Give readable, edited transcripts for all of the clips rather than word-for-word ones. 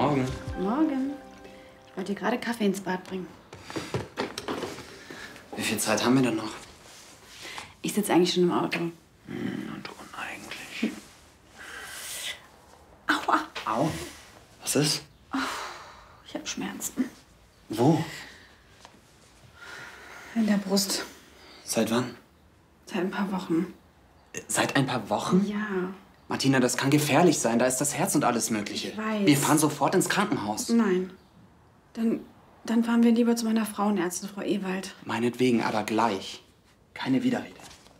Morgen. Morgen. Ich wollte dir gerade Kaffee ins Bad bringen. Wie viel Zeit haben wir denn noch? Ich sitze eigentlich schon im Auto. Und uneigenlich. Aua. Au. Was ist? Ich habe Schmerzen. Wo? In der Brust. Seit wann? Seit ein paar Wochen. Seit ein paar Wochen? Ja. Martina, das kann gefährlich sein. Da ist das Herz und alles Mögliche. Ich weiß. Wir fahren sofort ins Krankenhaus. Nein. Dann fahren wir lieber zu meiner Frauenärztin, Frau Ewald. Meinetwegen, aber gleich. Keine Widerrede.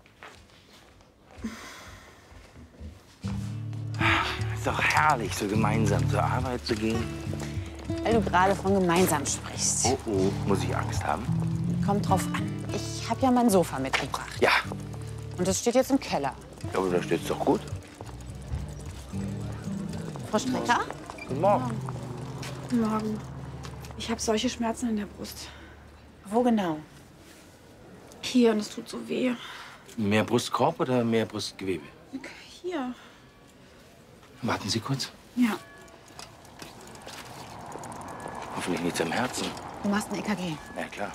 Ist doch herrlich, so gemeinsam zur Arbeit zu gehen. Weil du gerade von gemeinsam sprichst. Oh, oh, muss ich Angst haben? Kommt drauf an. Ich habe ja mein Sofa mitgebracht. Ja, Und das steht jetzt im Keller. aber da steht's doch gut. Frau Strecker? Guten Morgen. Guten Morgen. Ich habe solche Schmerzen in der Brust. Wo genau? Hier, und es tut so weh. Mehr Brustkorb oder mehr Brustgewebe? Hier. Warten Sie kurz. Ja. Hoffentlich nichts am Herzen. Du machst ein EKG. Ja, klar.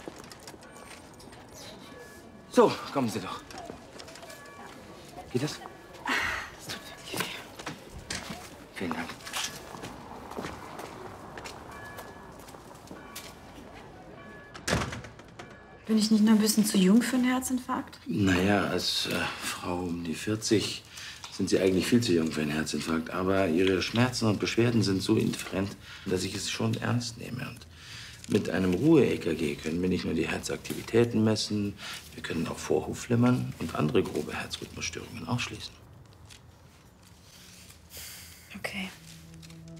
So, kommen Sie doch. Geht das? Es tut wirklich weh. Vielen Dank. Bin ich nicht noch ein bisschen zu jung für einen Herzinfarkt? Naja, als Frau um die 40 sind Sie eigentlich viel zu jung für einen Herzinfarkt. Aber Ihre Schmerzen und Beschwerden sind so indifferent, dass ich es schon ernst nehme. Und mit einem Ruhe-EKG können wir nicht nur die Herzaktivitäten messen, wir können auch Vorhofflimmern und andere grobe Herzrhythmusstörungen ausschließen. Okay.